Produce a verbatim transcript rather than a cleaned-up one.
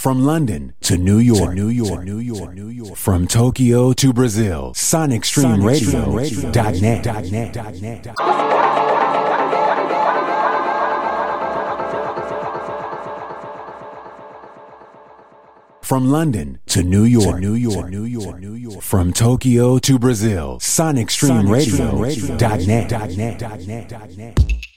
From London to New York, to New York, to New York, New York. From Tokyo to Brazil, Sonic Stream Radio dot net. From London to New York, to New York, New York, New York. From Tokyo to Brazil, Sonic Stream Radio dot net.